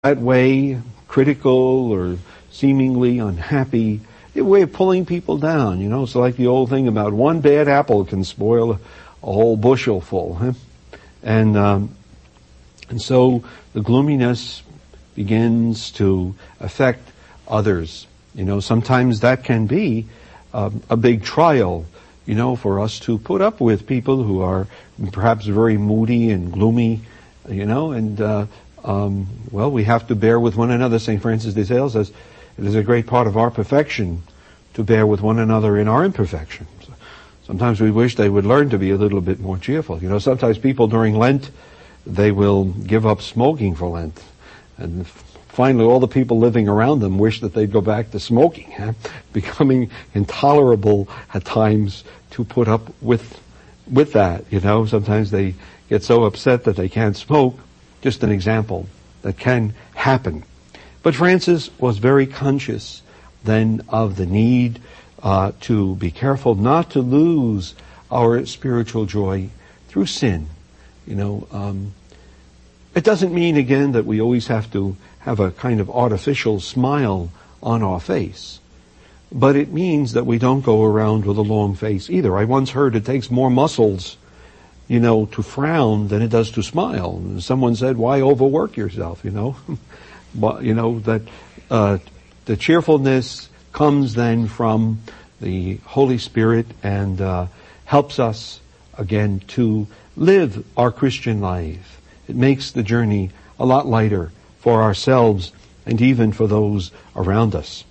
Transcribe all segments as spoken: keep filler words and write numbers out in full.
that way, critical or seemingly unhappy, a way of pulling people down. You know, it's like the old thing about one bad apple can spoil a, a whole bushel full. Huh? And um, and so the gloominess begins to affect others. You know, sometimes that can be um, a big trial, you know, for us to put up with people who are perhaps very moody and gloomy, you know, and uh, um, well, we have to bear with one another. Saint Francis de Sales says it is a great part of our perfection to bear with one another in our imperfections. Sometimes we wish they would learn to be a little bit more cheerful. You know, sometimes people during Lent, they will give up smoking for Lent. And finally, all the people living around them wish that they'd go back to smoking, huh? Becoming intolerable at times to put up with with that. You know, sometimes they get so upset that they can't smoke. Just an example that can happen. But Francis was very conscious then of the need uh, to be careful not to lose our spiritual joy through sin. You know, um, it doesn't mean, again, that we always have to have a kind of artificial smile on our face. But it means that we don't go around with a long face either. I once heard it takes more muscles, you know, to frown than it does to smile. And someone said, why overwork yourself, you know? But, you know, that uh, the cheerfulness comes then from the Holy Spirit and uh, helps us, again, to live our Christian life. It makes the journey a lot lighter for ourselves and even for those around us.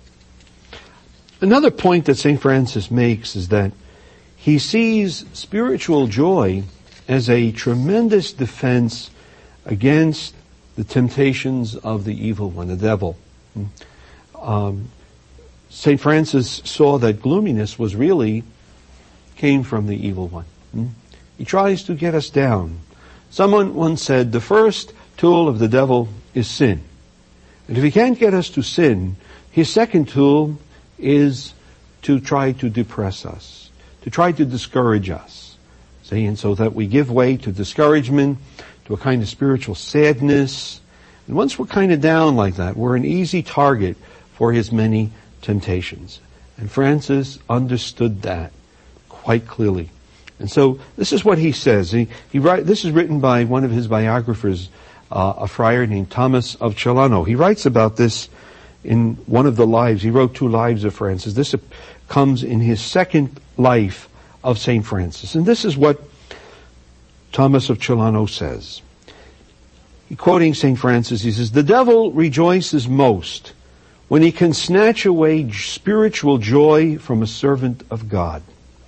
Another point that Saint Francis makes is that he sees spiritual joy as a tremendous defense against the temptations of the evil one, the devil. Um, Saint Francis saw that gloominess was really came from the evil one. He tries to get us down. Someone once said, the first tool of the devil is sin. And if he can't get us to sin, his second tool is to try to depress us, to try to discourage us. See, and so that we give way to discouragement, to a kind of spiritual sadness. And once we're kind of down like that, we're an easy target for his many temptations. And Francis understood that quite clearly. And so this is what he says. He, he write, this is written by one of his biographers, uh, a friar named Thomas of Celano. He writes about this in one of the lives. He wrote two lives of Francis. This comes in his second life of Saint Francis. And this is what Thomas of Celano says. He, quoting Saint Francis, he says, the devil rejoices most when he can snatch away spiritual joy from a servant of God.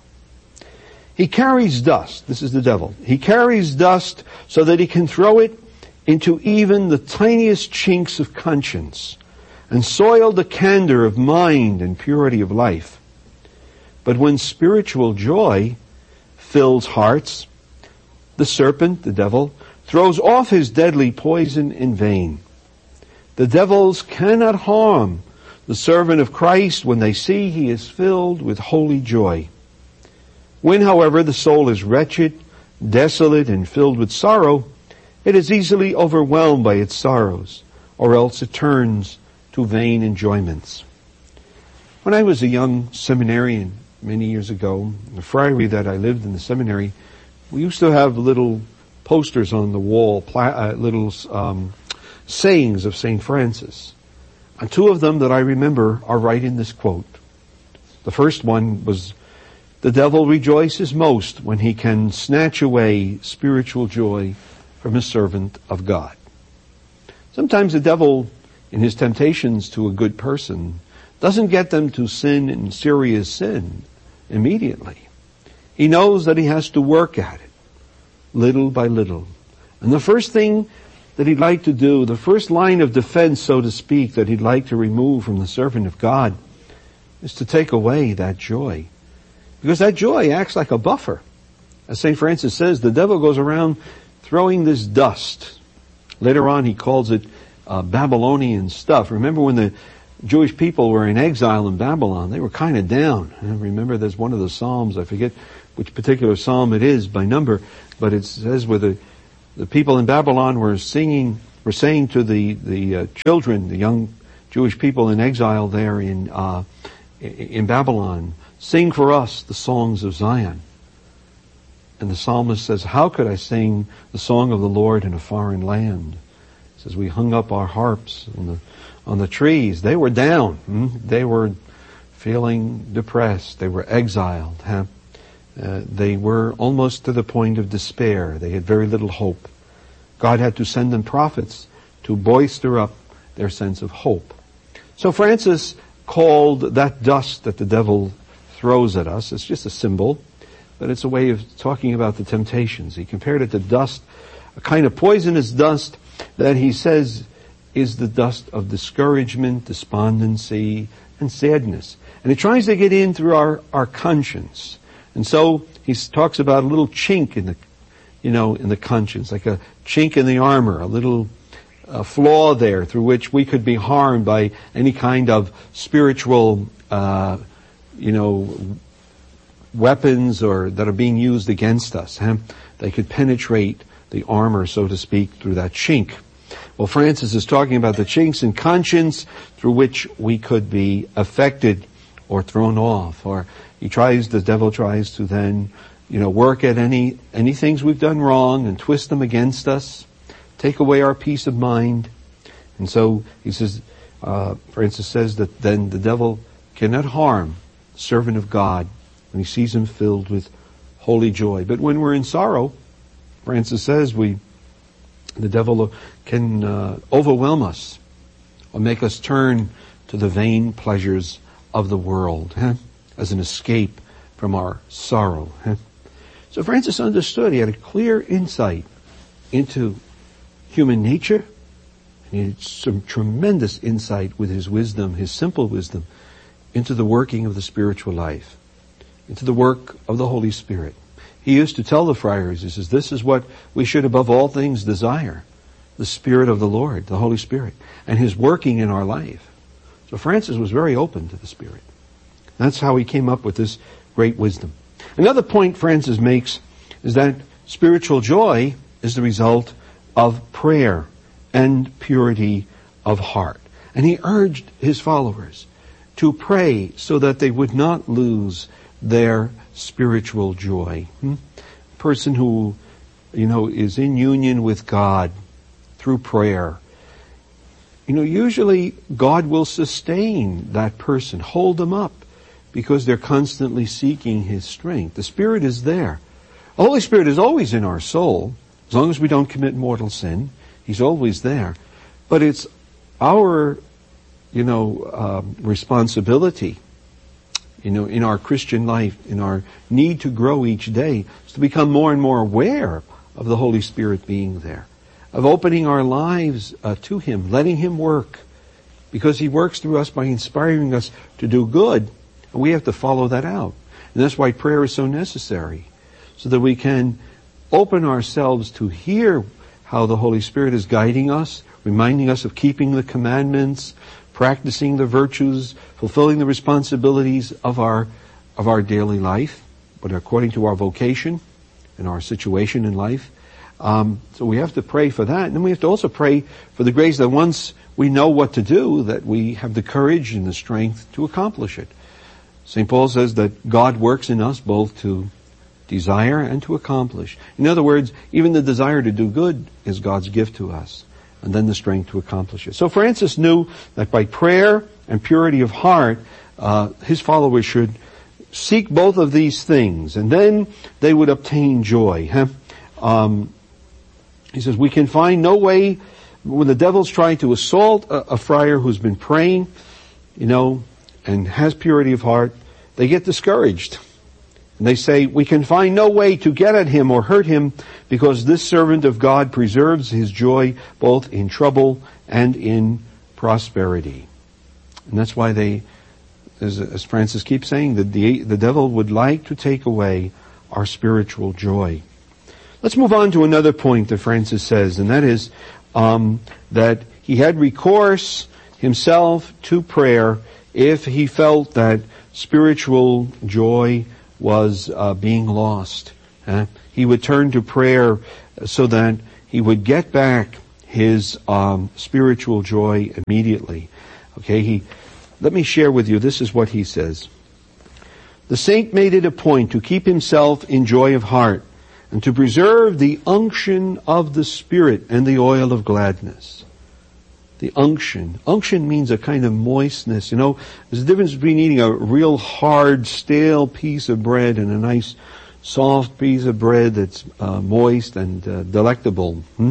He carries dust. This is the devil. He carries dust so that he can throw it into even the tiniest chinks of conscience and soil the candor of mind and purity of life. But when spiritual joy fills hearts, the serpent, the devil, throws off his deadly poison in vain. The devils cannot harm the servant of Christ when they see he is filled with holy joy. When, however, the soul is wretched, desolate, and filled with sorrow, it is easily overwhelmed by its sorrows, or else it turns to vain enjoyments. When I was a young seminarian many years ago, in the friary that I lived in, the seminary, we used to have little posters on the wall, pla- uh, little um, sayings of Saint Francis. And two of them that I remember are right in this quote. The first one was, the devil rejoices most when he can snatch away spiritual joy from a servant of God. Sometimes the devil, in his temptations to a good person, doesn't get them to sin in serious sin immediately. He knows that he has to work at it, little by little. And the first thing that he'd like to do, the first line of defense, so to speak, that he'd like to remove from the servant of God is to take away that joy. Because that joy acts like a buffer. As Saint Francis says, the devil goes around throwing this dust. Later on he calls it uh, Babylonian stuff. Remember when the Jewish people were in exile in Babylon, they were kind of down. And remember there's one of the Psalms, I forget which particular Psalm it is by number, but it says where the, the people in Babylon were singing were saying to the, the uh, children, the young Jewish people in exile there in, uh, in Babylon, sing for us the songs of Zion. And the psalmist says, how could I sing the song of the Lord in a foreign land? He says, we hung up our harps on the, on the trees. They were down. Hmm? They were feeling depressed. They were exiled. Huh? Uh, they were almost to the point of despair. They had very little hope. God had to send them prophets to bolster up their sense of hope. So Francis called that dust that the devil throws at us, it's just a symbol, but it's a way of talking about the temptations. He compared it to dust, a kind of poisonous dust that he says is the dust of discouragement, despondency, and sadness. And it tries to get in through our, our conscience. And so he talks about a little chink in the, you know, in the conscience, like a chink in the armor, a little uh, flaw there through which we could be harmed by any kind of spiritual, uh, you know, weapons or that are being used against us. Huh? They could penetrate the armor, so to speak, through that chink. Well, Francis is talking about the chinks in conscience through which we could be affected or thrown off. Or he tries, the devil tries to then, you know, work at any, any things we've done wrong and twist them against us, take away our peace of mind. And so he says, uh, Francis says that then the devil cannot harm the servant of God when he sees him filled with holy joy. But when we're in sorrow, Francis says we, the devil can uh, overwhelm us or make us turn to the vain pleasures of the world, huh? As an escape from our sorrow. Huh? So Francis understood, he had a clear insight into human nature, and he had some tremendous insight with his wisdom, his simple wisdom, into the working of the spiritual life, into the work of the Holy Spirit. He used to tell the friars, he says, this is what we should above all things desire, the Spirit of the Lord, the Holy Spirit, and His working in our life. So Francis was very open to the Spirit. That's how he came up with this great wisdom. Another point Francis makes is that spiritual joy is the result of prayer and purity of heart. And he urged his followers to pray so that they would not lose their spiritual joy. Hmm? A person who, you know, is in union with God through prayer, you know, usually God will sustain that person, hold them up, because they're constantly seeking His strength. The Spirit is there. The Holy Spirit is always in our soul. As long as we don't commit mortal sin, He's always there. But it's our, you know, um, responsibility, you know, in our Christian life, in our need to grow each day, is to become more and more aware of the Holy Spirit being there, of opening our lives uh, to Him, letting Him work, because He works through us by inspiring us to do good, and we have to follow that out. And that's why prayer is so necessary, so that we can open ourselves to hear how the Holy Spirit is guiding us, reminding us of keeping the commandments, practicing the virtues, fulfilling the responsibilities of our of our daily life, but according to our vocation and our situation in life. Um, so we have to pray for that, and then we have to also pray for the grace that once we know what to do, that we have the courage and the strength to accomplish it. Saint Paul says that God works in us both to desire and to accomplish. In other words, even the desire to do good is God's gift to us, and then the strength to accomplish it. So Francis knew that by prayer and purity of heart, uh, his followers should seek both of these things, and then they would obtain joy. Huh? Um, he says, we can find no way, when the devil's trying to assault a, a friar who's been praying, you know, and has purity of heart, they get discouraged. And they say, we can find no way to get at him or hurt him, because this servant of God preserves his joy both in trouble and in prosperity. And that's why they, as, as Francis keeps saying, that the, the devil would like to take away our spiritual joy. Let's move on to another point that Francis says, and that is um, that he had recourse himself to prayer if he felt that spiritual joy was uh, being lost. Uh, he would turn to prayer so that he would get back his um, spiritual joy immediately. Okay, he. Let me share with you, this is what he says. The saint made it a point to keep himself in joy of heart and to preserve the unction of the Spirit and the oil of gladness. The unction. Unction means a kind of moistness. You know, there's a difference between eating a real hard, stale piece of bread and a nice, soft piece of bread that's uh, moist and uh, delectable. Hmm?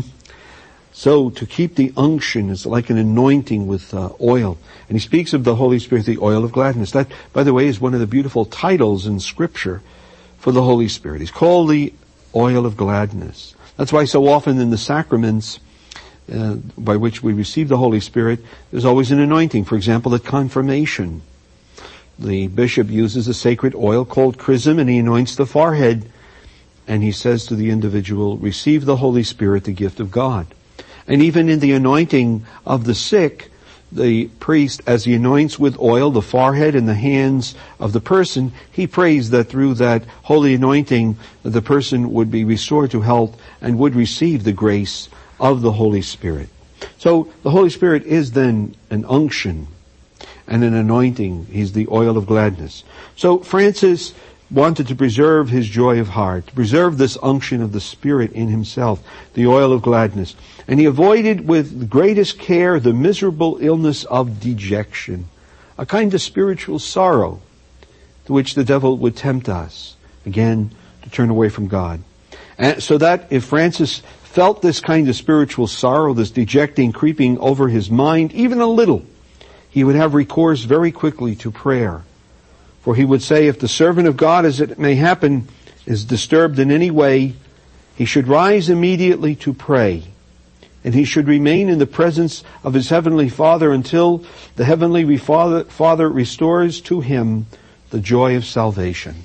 So to keep the unction is like an anointing with uh, oil. And he speaks of the Holy Spirit, the oil of gladness. That, by the way, is one of the beautiful titles in Scripture for the Holy Spirit. He's called the oil of gladness. That's why so often in the sacraments uh, by which we receive the Holy Spirit, there's always an anointing. For example, at confirmation, the bishop uses a sacred oil called chrism, and he anoints the forehead. And he says to the individual, receive the Holy Spirit, the gift of God. And even in the anointing of the sick, the priest, as he anoints with oil the forehead and the hands of the person, he prays that through that holy anointing, the person would be restored to health and would receive the grace of the Holy Spirit. So the Holy Spirit is then an unction and an anointing. He's the oil of gladness. So Francis wanted to preserve his joy of heart, to preserve this unction of the Spirit in himself, the oil of gladness. And he avoided with the greatest care the miserable illness of dejection, a kind of spiritual sorrow to which the devil would tempt us, again, to turn away from God. And so that if Francis felt this kind of spiritual sorrow, this dejecting creeping over his mind, even a little, he would have recourse very quickly to prayer. For he would say, if the servant of God, as it may happen, is disturbed in any way, he should rise immediately to pray. And he should remain in the presence of his heavenly Father until the heavenly Father, Father restores to him the joy of salvation.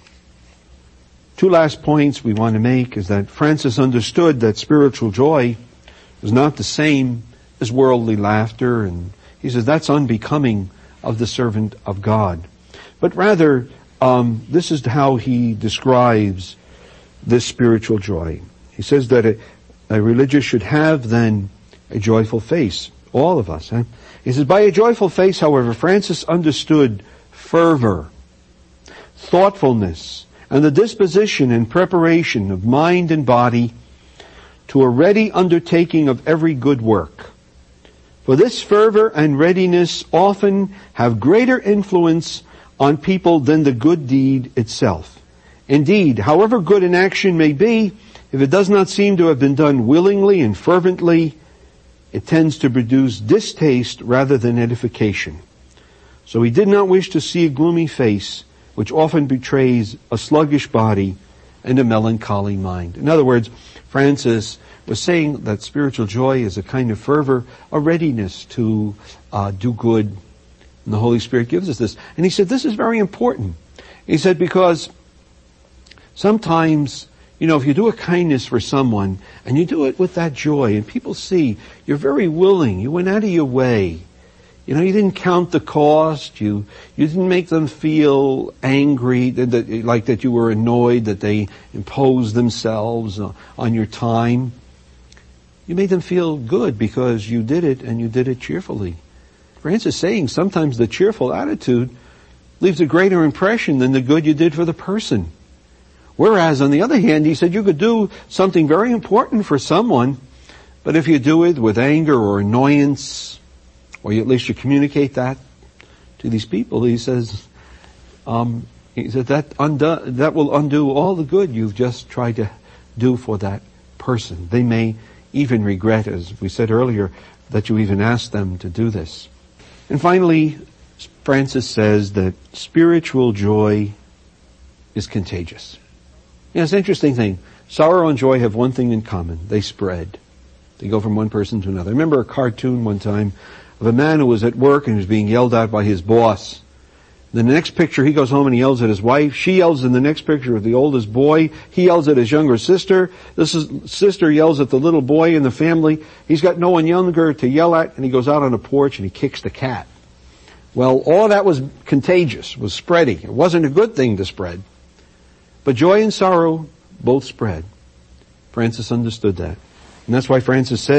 Two last points we want to make is that Francis understood that spiritual joy was not the same as worldly laughter, and he says that's unbecoming of the servant of God. But rather, um, this is how he describes this spiritual joy. He says that a, a religious should have then a joyful face. All of us. Huh? He says, by a joyful face, however, Francis understood fervor, thoughtfulness, and the disposition and preparation of mind and body to a ready undertaking of every good work. For this fervor and readiness often have greater influence on people than the good deed itself. Indeed, however good an action may be, if it does not seem to have been done willingly and fervently, it tends to produce distaste rather than edification. So he did not wish to see a gloomy face, which often betrays a sluggish body and a melancholy mind. In other words, Francis was saying that spiritual joy is a kind of fervor, a readiness to uh, do good. And the Holy Spirit gives us this. And he said, this is very important. He said, because sometimes, you know, if you do a kindness for someone and you do it with that joy and people see you're very willing, you went out of your way. You know, you didn't count the cost. You, you didn't make them feel angry, that, that, like that you were annoyed that they imposed themselves on your time. You made them feel good because you did it and you did it cheerfully. Francis is saying sometimes the cheerful attitude leaves a greater impression than the good you did for the person. Whereas, on the other hand, he said you could do something very important for someone, but if you do it with anger or annoyance, or you, at least you communicate that to these people, he says, um, he said that undo, that will undo all the good you've just tried to do for that person. They may even regret, as we said earlier, that you even asked them to do this. And finally, Francis says that spiritual joy is contagious. Yeah, it's an interesting thing. Sorrow and joy have one thing in common. They spread. They go from one person to another. I remember a cartoon one time of a man who was at work and was being yelled at by his boss. Then the next picture, he goes home and he yells at his wife. She yells in the next picture at the oldest boy. He yells at his younger sister. This is, sister yells at the little boy in the family. He's got no one younger to yell at, and he goes out on a porch and he kicks the cat. Well, all of that was contagious, was spreading. It wasn't a good thing to spread. But joy and sorrow both spread. Francis understood that. And that's why Francis said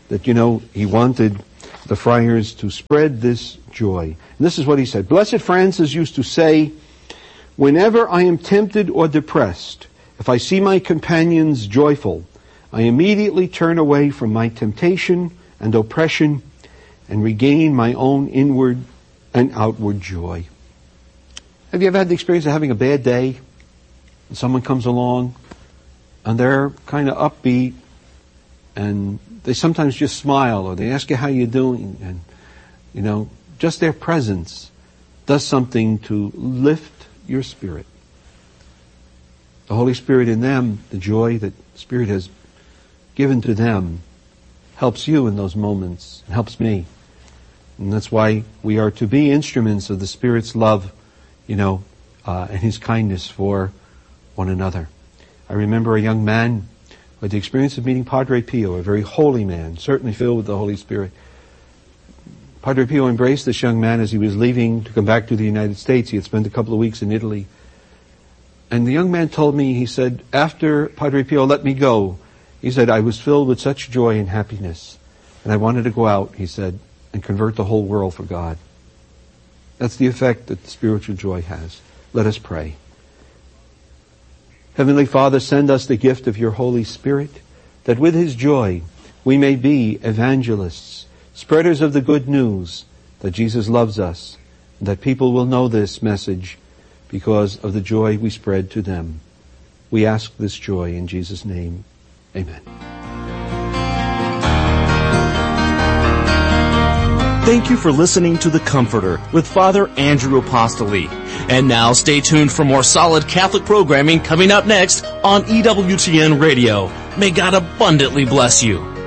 that, you know, he wanted the friars to spread this joy. And this is what he said. Blessed Francis used to say, whenever I am tempted or depressed, if I see my companions joyful, I immediately turn away from my temptation and oppression and regain my own inward and outward joy. Have you ever had the experience of having a bad day and someone comes along and they're kind of upbeat and they sometimes just smile or they ask you how you're doing, and, you know, just their presence does something to lift your spirit. The Holy Spirit in them, the joy that the Spirit has given to them, helps you in those moments, and helps me. And that's why we are to be instruments of the Spirit's love, you know, uh, and His kindness for one another. I remember a young man who had the experience of meeting Padre Pio, a very holy man, certainly filled with the Holy Spirit. Padre Pio embraced this young man as he was leaving to come back to the United States. He had spent a couple of weeks in Italy. And the young man told me, he said, after Padre Pio let me go, he said, I was filled with such joy and happiness. And I wanted to go out, he said, and convert the whole world for God. That's the effect that spiritual joy has. Let us pray. Heavenly Father, send us the gift of your Holy Spirit, that with His joy we may be evangelists, spreaders of the good news that Jesus loves us, and that people will know this message because of the joy we spread to them. We ask this joy in Jesus' name. Amen. Thank you for listening to The Comforter with Father Andrew Apostoli. And now stay tuned for more solid Catholic programming coming up next on E W T N Radio. May God abundantly bless you.